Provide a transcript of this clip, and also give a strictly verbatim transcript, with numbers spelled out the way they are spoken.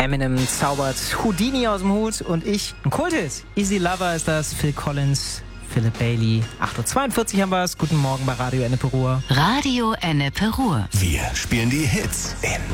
Eminem zaubert Houdini aus dem Hut und ich, ein Kulthit. Easy Lover ist das, Phil Collins, Philip Bailey. acht Uhr zweiundvierzig haben wir es. Guten Morgen bei Radio Ennepe Ruhr. Radio Ennepe Ruhr. Wir spielen die Hits in